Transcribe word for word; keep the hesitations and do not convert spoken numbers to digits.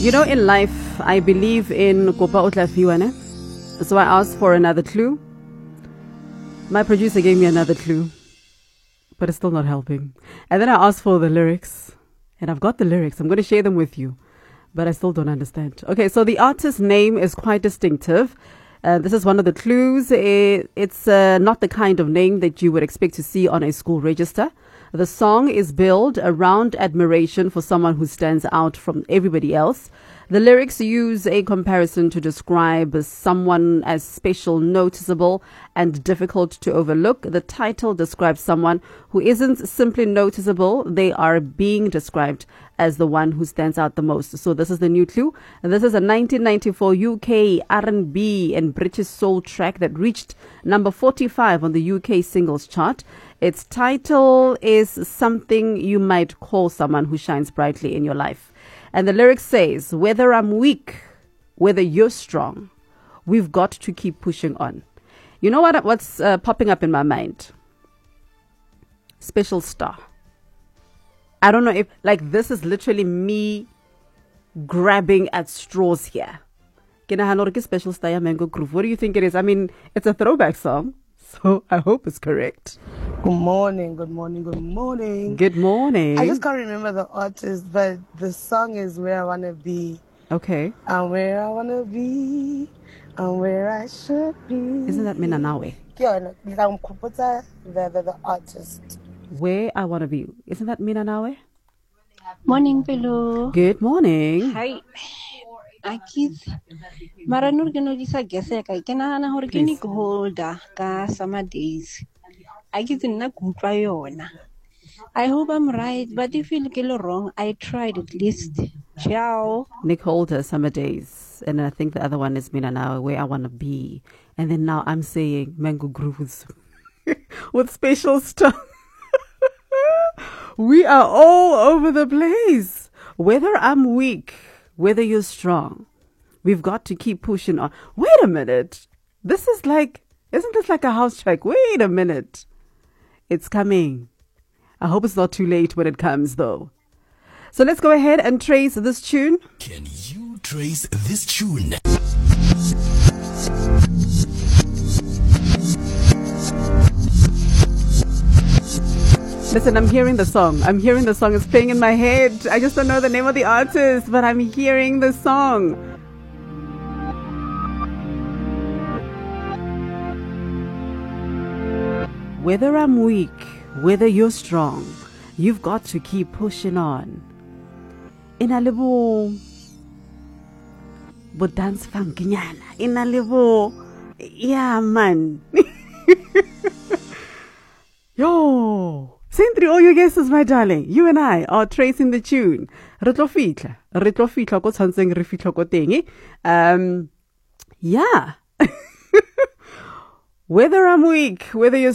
You know, in life, I believe in Kopa Utlafiwane. So I asked for another clue. My producer gave me another clue, but it's still not helping. And then I asked for the lyrics, and I've got the lyrics. I'm going to share them with you, but I still don't understand. Okay, so the artist's name is quite distinctive. Uh, this is one of the clues. It, it's uh, not the kind of name that you would expect to see on a school register. The song is built around admiration for someone who stands out from everybody else. The lyrics use a comparison to describe someone as special, noticeable, and difficult to overlook. The title describes someone who isn't simply noticeable. They are being described as the one who stands out the most. So this is the new clue. This is a nineteen ninety-four U K R and B and British soul track that reached number forty-five on the U K singles chart. Its title is Something You Might Call Someone Who Shines Brightly in Your Life. And the lyric says, whether I'm weak, whether you're strong, we've got to keep pushing on. You know what? What's uh, popping up in my mind? Special Star. I don't know if, like, this is literally me grabbing at straws here. Special Star Mango Groove. What do you think it is? I mean, it's a throwback song, so I hope it's correct. Good morning, good morning, good morning. Good morning. I just can't remember the artist, but the song is Where I Wanna Be. Okay. I'm where I wanna be. I'm where I should be. Isn't that Mina Nawe? Yeah, no, the, the, the artist. Where I Wanna Be. Isn't that Mina Nawe? Morning, Pelo. Good morning. Hi. Akith. Mara nur ke no disa gese ka ke nahana hore ke ni holder ka summer days. Akith nna ke utlwa yona. I hope I'm right, but if you get it wrong, I tried at least. Ciao. Nick Holder, Summer Days. And I think the other one is Mina Now, Where I Wanna Be. And then now I'm saying Mango Grooves with Special Star. We are all over the place. Whether I'm weak, whether you're strong, we've got to keep pushing on. Wait a minute. This is like, isn't this like a house track? Wait a minute. It's coming. I hope it's not too late when it comes, though. So let's go ahead and trace this tune. Can you trace this tune? Listen, I'm hearing the song. I'm hearing the song. It's playing in my head. I just don't know the name of the artist, but I'm hearing the song. Whether I'm weak, whether you're strong, you've got to keep pushing on. In a little, but dance funkinyana. In a little, yeah, man. Yo, send through all your guesses, my darling. You and I are tracing the tune. Retlo fitla, retlo fitla ko tshwantseng re fitla ko teng. Um, yeah. Whether I'm weak, whether you're